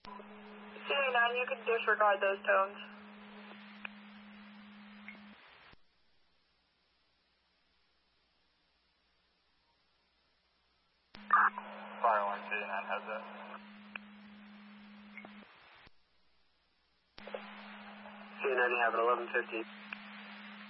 CA9, you can disregard those tones. Fire 1, CA9 has that. CA9, you have it 1150.